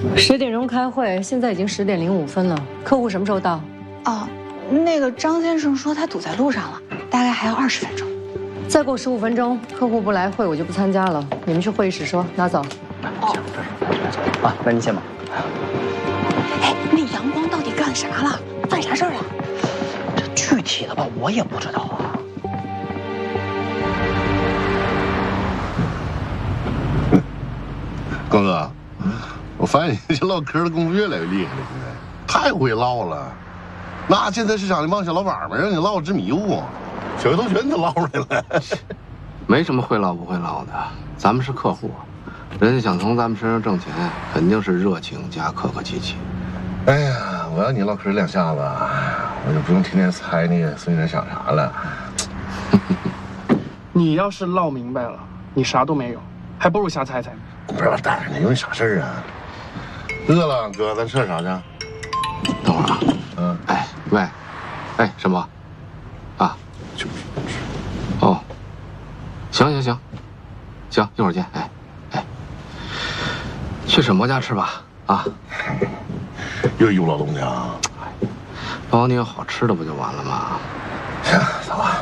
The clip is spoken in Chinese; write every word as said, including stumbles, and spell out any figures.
十点钟开会，现在已经十点零五分了。客户什么时候到？ 哦，那个张先生说他堵在路上了，大概还要二十分钟。 再过十五分钟，客户不来会，我就不参加了。你们去会议室说，拿走。 哦，啊，那您先吧。 哎，那阳光到底干啥了？犯啥事儿了？ 这具体的吧，我也不知道啊。 光哥，我发现你这唠嗑的功夫越来越厉害了，现在太会唠了。那建材市场的旺小老板们让你唠直迷糊，小鱼头全都唠出来了。 没什么会唠不会唠的，咱们是客户，人家想从咱们身上挣钱，肯定是热情加客客气气。 哎呀，我要你唠嗑两下子，我就不用天天猜那个孙先生想啥了。 你要是唠明白了，你啥都没有，还不如瞎猜猜。 不是待着呢，有你啥事儿啊？饿了，哥，咱吃点啥去？ 等会儿啊。 嗯。 哎，喂，哎，什么？啊？ 去。 哦。行行行，行，一会儿见。哎，哎，去沈博家吃吧。啊。 又有老东家啊？ 包你有好吃的不就完了吗？ 行，走吧。